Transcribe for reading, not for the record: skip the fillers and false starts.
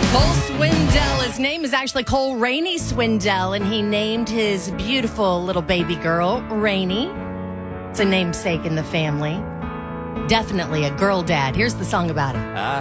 Cole Swindell, his name is actually Cole Rainey Swindell, and he named his beautiful little baby girl Rainey. It's a namesake in the family. Definitely a girl dad. Here's the song about it.